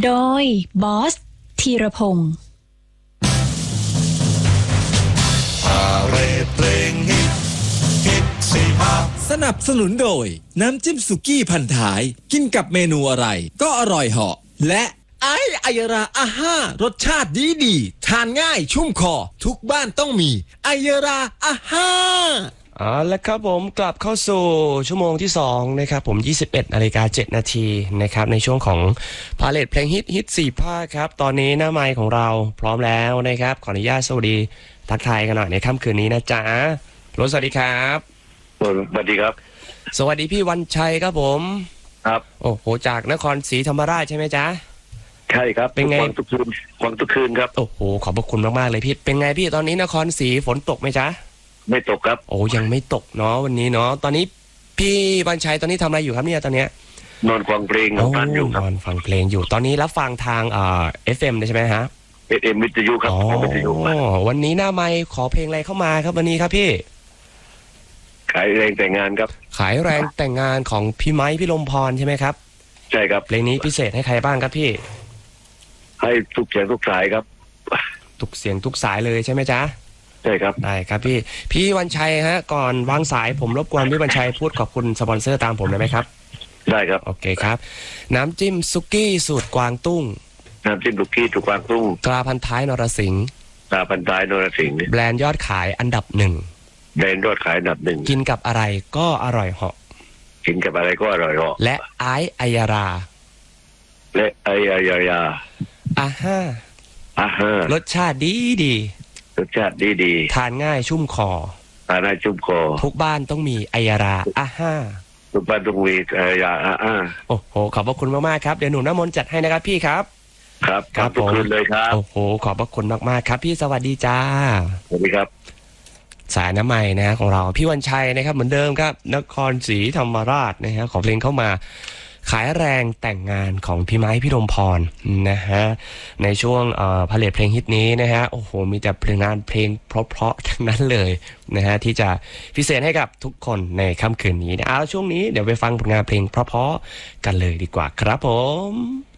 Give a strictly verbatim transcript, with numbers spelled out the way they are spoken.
โดยบอสธีรพงศ์สนับสนุนโดยน้ำจิ้มสุกี้พันท้ายกินกับเมนูอะไรก็อร่อยเหาะและไอซ์อัยราอาห้ารสชาติดีดีทานง่ายชุ่มคอทุกบ้านต้องมีอัยราอาห้าเอาละครับผมกลับเข้าสู่ชั่วโมงที่สองนะครับผมยี่สิบเอ็ดนาฬิกาเจ็ดนาทีนะครับในช่วงของพาเลทเพลงฮิตฮิตสี่ภาคครับตอนนี้หน้าไมค์ของเราพร้อมแล้วนะครับขออนุญาตสวัสดีทักทายกันหน่อยในค่ำคืนนี้นะจ๊ะรสสวัสดีครับสวัสดีครับสวัสดีพี่วันชัยครับผมครับโอ้โหจากนครศรีธรรมราชใช่ไหมจ๊ะใช่ครับเป็นไงฟังทุกคืนฟังทุกคืนครับโอ้โหขอบพระคุณมากๆเลยพี่เป็นไงพี่ตอนนี้นครศรีฝนตกไหมจ๊ะไม่ตกครับโอ้ยังไม่ตกเนาะวันนี้เนาะตอนนี้พี่วันชัยตอนนี้ทำอะไรอยู่ครับเนี่ยตอนเนี้ยนอนฟังเพลงของท่านอยู่ครับนอนฟังเพลงอยู่ตอนนี้รับฟังทางเอ่อ เอฟ เอ็ม ใช่ไหมฮะเอฟ เอ็ม วิทยุครับวิทยุวันนี้หน้าไมค์ขอเพลงอะไรเข้ามาครับวันนี้ครับพี่ขายแรงแต่งงานครับขายแรงแต่งงานของพี่ไม้พี่ลมพรใช่ไหมครับใช่ครับเพลงนี้พิเศษให้ใครบ้างครับพี่ให้ทุกเสียงทุกสายครับทุกเสียงทุกสายเลยใช่ไหมจ๊ะใช่ครับได้ครับพี่พี่วันชัยฮะก่อนวางสายผมรบกวนพี่วันชัยพูดขอบคุณสปอนเซอร์ตามผมได้ไหมครับได้ครับโอเคครับน้ำจิ้มซุกี้สูตรกวางตุ้งน้ำจิ้มซุกี้สูตรกวางตุ้งตราพันท้ายนรสิงห์ตราพันท้ายนรสิงห์แบรนด์ยอดขายอันดับหนึ่งแบรนด์ยอดขายอันดับหนึ่งกินกับอะไรก็อร่อยเหาะกินกับอะไรก็อร่อยเหาะและไอซ์อัยราและไอซ์อัยราอาห้าอาห้ารสชาติดีดีรสชาติดีดีทานง่ายชุ่มคอทานง่ายชุ่มคอทุกบ้านต้องมีอัยราอาห้าทุกบ้านต้องมีอัยราอาห้าโอ้โหขอบพระคุณมากๆครับเดี๋ยวหนูน้ำมนต์จัดให้นะครับพี่ครับครับครับทุกคืนเลยครับโอ้โหขอบพระคุณมากๆครับพี่สวัสดีจ้าสวัสดีครับสายน้ำใหม่นะของเราพี่วันชัยนะครับเหมือนเดิมครับนครศรีธรรมราชนะฮะขอเพลงเข้ามาขายแรงแต่งงานของพี่ไม้พี่ลมพรนะฮะในช่วงเอ่อพาเลทเพลงฮิตนี้นะฮะโอ้โหมีแต่เพลงงานเพลงเพราะๆทั้งนั้นเลยนะฮะที่จะพิเศษให้กับทุกคนในค่ำคืนนี้นะเอาช่วงนี้เดี๋ยวไปฟังผลงานเพลงเพราะๆกันเลยดีกว่าครับผม